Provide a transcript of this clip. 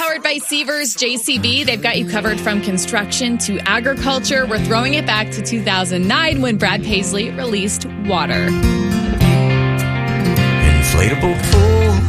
powered by Sievers JCB. They've got you covered from construction to agriculture. We're throwing it back to 2009 when Brad Paisley released Water. Inflatable pool.